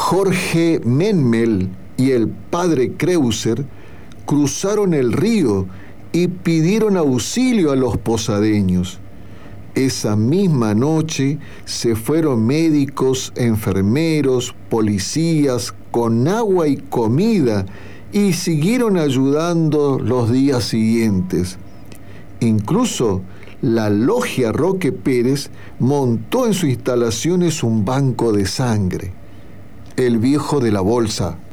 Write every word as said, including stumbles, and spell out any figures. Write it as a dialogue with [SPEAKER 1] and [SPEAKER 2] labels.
[SPEAKER 1] Jorge Menmel y el padre Kreuser cruzaron el río y pidieron auxilio a los posadeños. Esa misma noche se fueron médicos, enfermeros, policías, con agua y comida, y siguieron ayudando los días siguientes. Incluso la logia Roque Pérez montó en sus instalaciones un banco de sangre. El viejo de la bolsa,